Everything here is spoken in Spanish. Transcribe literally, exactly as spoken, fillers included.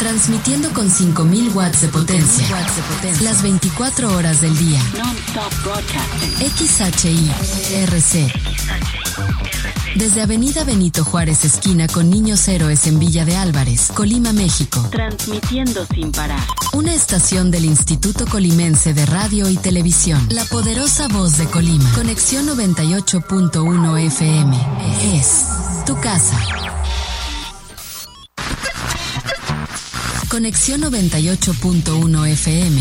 Transmitiendo con cinco mil watts de potencia. Las veinticuatro horas del día. X H I R C. Desde Avenida Benito Juárez, esquina con Niños Héroes en Villa de Álvarez, Colima, México. Transmitiendo sin parar. Una estación del Instituto Colimense de Radio y Televisión. La poderosa voz de Colima. Conexión noventa y ocho punto uno F M. Es tu casa. Conexión noventa y ocho punto uno F M